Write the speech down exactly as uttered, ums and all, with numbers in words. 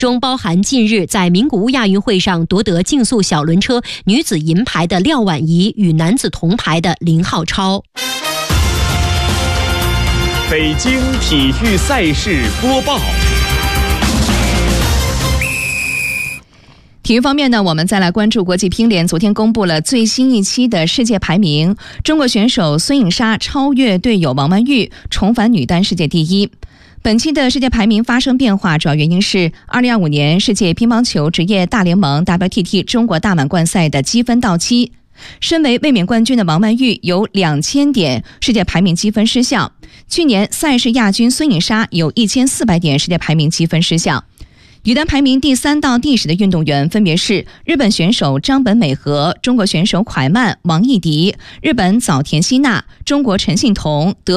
中包含近日在名古屋亚运会上夺得竞速小轮车女子银牌的廖婉仪与男子铜牌的林浩超。 北京体育赛事播报。 体育方面呢，我们再来关注国际乒联昨天公布了最新一期的世界排名，中国选手孙颖莎超越队友王曼玉，重返女单世界第一。本期的世界排名发生变化，主要原因是二零二五年世界乒乓球职业大联盟 W T T 中国大满贯赛的积分到期，身为卫冕冠军的王曼玉有两千点世界排名积分失效，去年赛事亚军孙颖莎有一千四百点世界排名积分失效。女单排名第三到第十的运动员分别是日本选手张本美和、中国选手蒯曼、王艺迪、日本早田希娜、中国陈幸同、德